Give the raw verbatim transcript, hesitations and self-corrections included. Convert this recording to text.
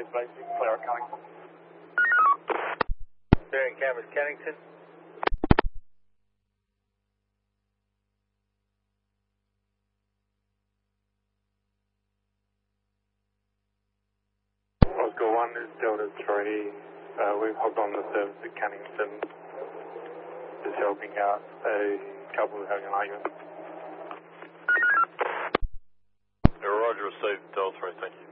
Police base, you can clear out Cunnington. Steering cameras, Cunnington. Oscar one is Delta three. Uh, we've hopped on the service at Cunnington, just helping out a couple who are having an argument. Roger, received Delta three, thank you.